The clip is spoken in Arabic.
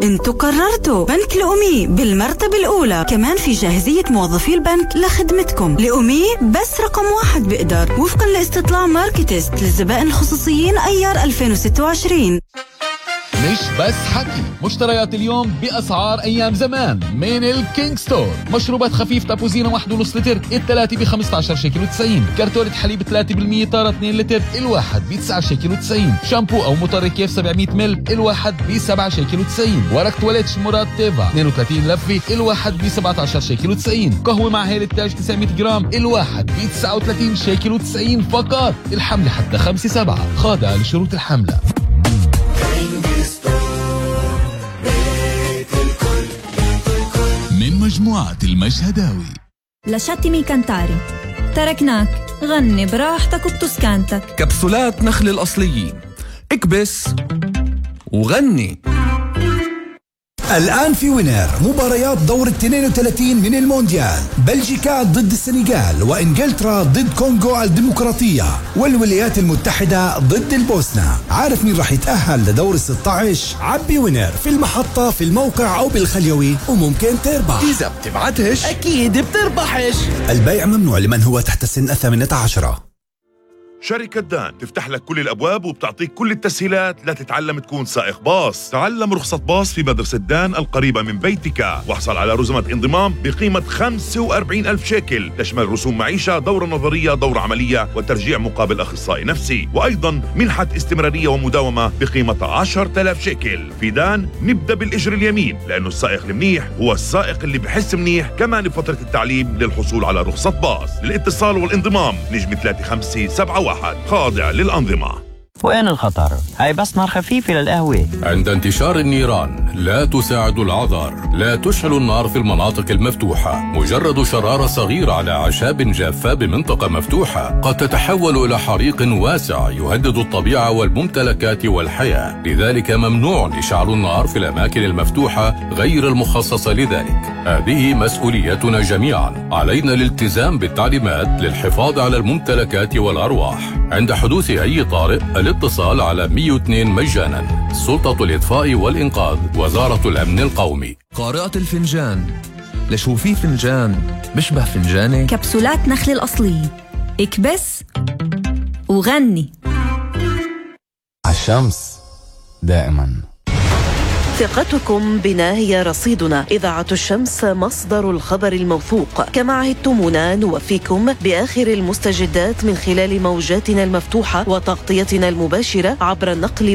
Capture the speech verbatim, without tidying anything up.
انتوا قررتوا بنك الأمي بالمرتبة الأولى، كمان في جاهزية موظفي البنك لخدمتكم. الأمي بس رقم واحد بقدر وفقا لاستطلاع ماركتست للزبائن الخصوصيين أيار ألفين وستة وعشرين. مش بس حكي، مشتريات اليوم بأسعار أيام زمان من الكينج ستور. مشروبات خفيف تابوزينا واحد ونص لتر الثلاثة ب خمسة عشر شيكل وتسعين، كرتونة حليب ثلاثة بالمية طارة اثنين لتر الواحد ب تسعة شيكل وتسعين، شامبو أو مطر كيف سبعمية مل الواحد ب سبعة شيكل وتسعين، ورق تواليت مراد تيفا اثنين وثلاثين لفة الواحد ب سبعة عشر شيكل وتسعين، قهوة مع هيل التاج تسعمية جرام الواحد ب تسعة وثلاثين شيكل وتسعين فقط. الحملة حتى خمسة سبعة، خاضعة لشروط الحملة. من مجموعة المشهداوي. لشتمي كنتاري، تركناك غني براحتك وبتسكانتك. كبسولات نخل الأصليين، اكبس وغني. الآن في وينر مباريات دور اثنين وثلاثين من المونديال، بلجيكا ضد السنغال، وإنجلترا ضد كونغو الديمقراطية، والولايات المتحدة ضد البوسنة. عارف مين راح يتأهل لدور ستة عشر؟ عبي وينر في المحطة، في الموقع أو بالخليوي، وممكن تربح. إذا بتبعتش أكيد بتربحش. البيع ممنوع لمن هو تحت سن الثامنة عشرة. شركة دان تفتح لك كل الأبواب وبتعطيك كل التسهيلات لتتعلم تكون سائق باص. تعلم رخصة باص في مدرسة دان القريبة من بيتك، واحصل على رسومات انضمام بقيمة خمسة وأربعين ألف شيكل، تشمل رسوم معيشة، دورة نظرية، دورة عملية، وترجيع مقابل أخصائي نفسي، وأيضا منحة استمرارية ومداومة بقيمة عشرة آلاف شيكل. في دان نبدأ بالإجر اليمين، لأنه السائق المنيح هو السائق اللي بحس منيح، كمان بفترة التعليم للحصول على رخصة باص. للاتصال والانضمام نجم ثلاثة خمسة سبعة واحد، خاضع للأنظمة. وين الخطر؟ هاي بس نار خفيفة للقهوة. عند انتشار النيران لا تساعد العذار. لا تشعل النار في المناطق المفتوحة. مجرد شرارة صغيرة على أعشاب جافة بمنطقة مفتوحة قد تتحول إلى حريق واسع يهدد الطبيعة والممتلكات والحياة. لذلك ممنوع إشعال النار في الأماكن المفتوحة غير المخصصة لذلك. هذه مسؤوليتنا جميعا. علينا الالتزام بالتعليمات للحفاظ على الممتلكات والأرواح. عند حدوث أي طارئ الاتصال على مية واثنين مجانا. سلطة الإطفاء والإنقاذ، وزارة الأمن القومي. قارئة الفنجان، لشو في فنجان بشبه فنجاني. كبسولات نخل الأصلية، اكبس وغني. عالشمس دائما. ثقتكم بنا هي رصيدنا. إذاعة الشمس مصدر الخبر الموثوق. كما عهدتمونا نوفيكم بآخر المستجدات من خلال موجاتنا المفتوحة وتغطيتنا المباشرة عبر النقل